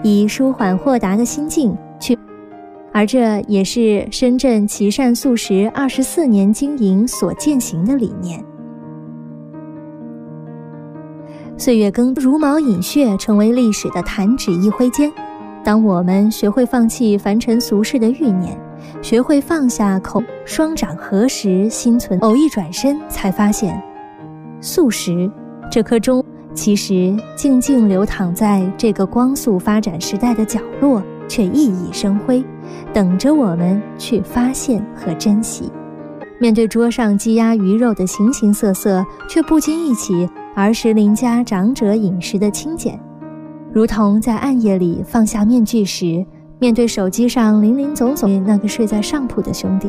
以舒缓豁达的心境去，而这也是深圳琦善素食24年经营所践行的理念。岁月更茹毛饮血，成为历史的弹指一挥间。当我们学会放弃凡尘俗世的欲念，学会放下双掌合十，心存偶一转身，才发现素食这颗钟其实静静流淌在这个光速发展时代的角落，却熠熠生辉，等着我们去发现和珍惜。面对桌上鸡鸭鱼肉的形形色色，却不禁忆起儿时邻家长者饮食的清简，如同在暗夜里放下面具时，面对手机上林林总总那个睡在上铺的兄弟。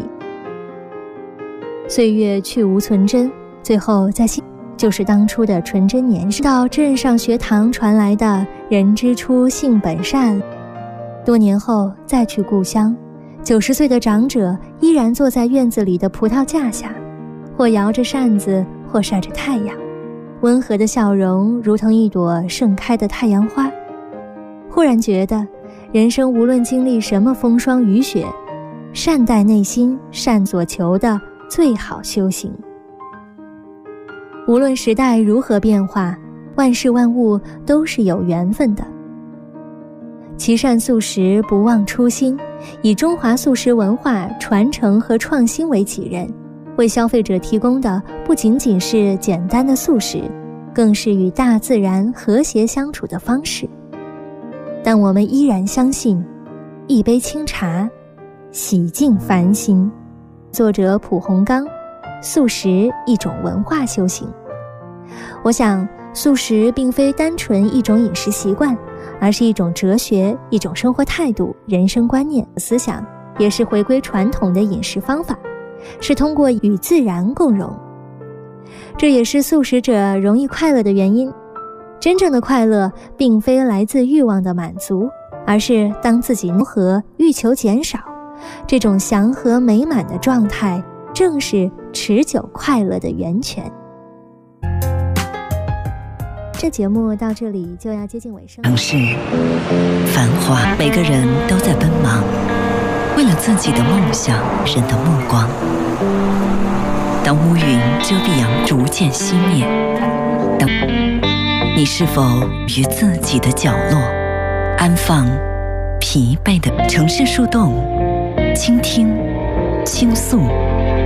岁月去无存真，最后在心就是当初的纯真年少。到镇上学堂传来的人之初性本善，多年后再去故乡，90岁的长者依然坐在院子里的葡萄架下，或摇着扇子，或晒着太阳，温和的笑容如同一朵盛开的太阳花。忽然觉得人生无论经历什么风霜雨雪，善待内心，善所求的最好修行。无论时代如何变化，万事万物都是有缘分的。琦善素食不忘初心，以中华素食文化传承和创新为己任，为消费者提供的不仅仅是简单的素食，更是与大自然和谐相处的方式。但我们依然相信，一杯清茶洗净凡心。作者蒲洪刚，素食一种文化修行。我想素食并非单纯一种饮食习惯，而是一种哲学，一种生活态度，人生观念思想，也是回归传统的饮食方法，是通过与自然共融。这也是素食者容易快乐的原因。真正的快乐并非来自欲望的满足，而是当自己能和欲求减少，这种祥和美满的状态正是持久快乐的源泉。这节目到这里就要接近尾声。 城市繁华，每个人都在奔忙，为了自己的梦想，人的目光。当乌云遮蔽阳逐渐熄灭，你是否于自己的角落安放疲惫的城市树洞，倾听倾诉